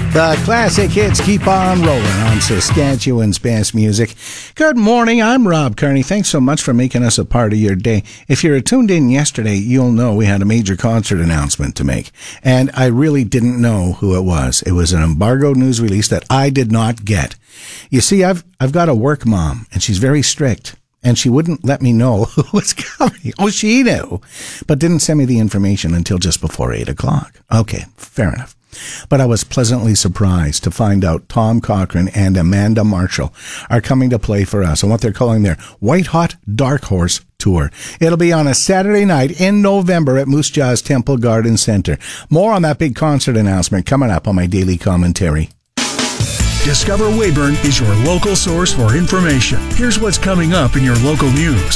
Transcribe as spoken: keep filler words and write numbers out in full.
The classic hits keep on rolling on Saskatchewan's best music. Good morning, I'm Rob Kearney. Thanks so much for making us a part of your day. If you were tuned in yesterday, you'll know we had a major concert announcement to make. And I really didn't know who it was. It was an embargoed news release that I did not get. You see, I've I've got a work mom, and she's very strict. And she wouldn't let me know who was coming. Oh, she knew, but didn't send me the information until just before eight o'clock. Okay, fair enough. But I was pleasantly surprised to find out Tom Cochrane and Amanda Marshall are coming to play for us on what they're calling their White Hot Dark Horse Tour. It'll be on a Saturday night in November at Moose Jaw's Temple Garden Center. More on that big concert announcement coming up on my daily commentary. Discover Weyburn is your local source for information. Here's what's coming up in your local news.